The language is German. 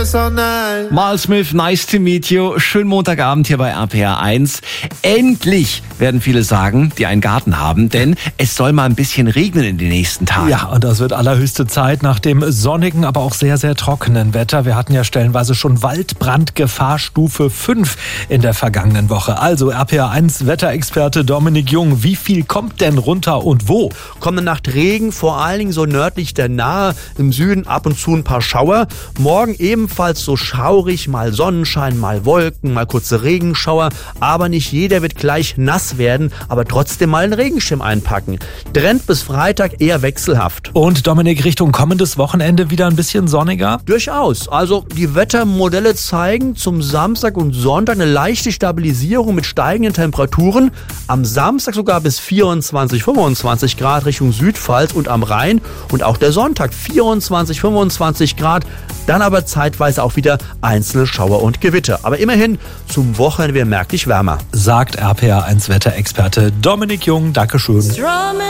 Miles Smith, nice to meet you. Schönen Montagabend hier bei RPR 1. Endlich, werden viele sagen, die einen Garten haben, denn es soll mal ein bisschen regnen in den nächsten Tagen. Ja, und das wird allerhöchste Zeit nach dem sonnigen, aber auch sehr, sehr trockenen Wetter. Wir hatten ja stellenweise schon Waldbrandgefahrstufe 5 in der vergangenen Woche. Also RPR 1 Wetterexperte Dominik Jung, wie viel kommt denn runter und wo? Kommende Nacht Regen, vor allen Dingen so nördlich der Nahe, im Süden ab und zu ein paar Schauer. Morgen ebenfalls so schaurig, mal Sonnenschein, mal Wolken, mal kurze Regenschauer. Aber nicht jeder wird gleich nass werden, aber trotzdem mal einen Regenschirm einpacken. Trend bis Freitag eher wechselhaft. Und Dominik, Richtung kommendes Wochenende wieder ein bisschen sonniger? Durchaus. Also die Wettermodelle zeigen zum Samstag und Sonntag eine leichte Stabilisierung mit steigenden Temperaturen. Am Samstag sogar bis 24, 25 Grad Richtung Südpfalz und am Rhein. Und auch der Sonntag 24, 25 Grad. Dann aber zeitweise auch wieder einzelne Schauer und Gewitter. Aber immerhin zum Wochenende wieder merklich wärmer. Sagt RPR 1 Wetterexperte Dominik Jung. Dankeschön.